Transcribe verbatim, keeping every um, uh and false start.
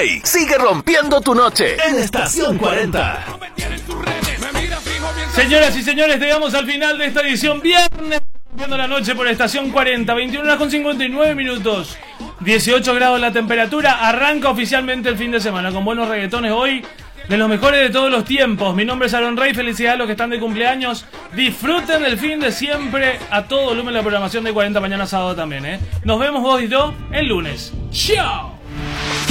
Rey sigue rompiendo tu noche en Estación cuarenta. Señoras y señores, llegamos al final de esta edición viernes, rompiendo la noche por Estación cuarenta, veintiuna horas con cincuenta y nueve minutos, dieciocho grados la temperatura. Arranca oficialmente el fin de semana con buenos reggaetones hoy, de los mejores de todos los tiempos. Mi nombre es Aaron Rey, felicidades a los que están de cumpleaños. Disfruten del fin de siempre a todo volumen la programación de cuarenta, mañana sábado también, ¿eh? Nos vemos vos y yo el lunes. ¡Chao!